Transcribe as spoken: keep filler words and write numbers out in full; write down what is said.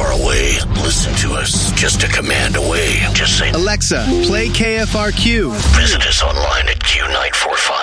far away. Listen to us just a command away. Just say, Alexa, play K F R Q. Visit us online at Q nine four five.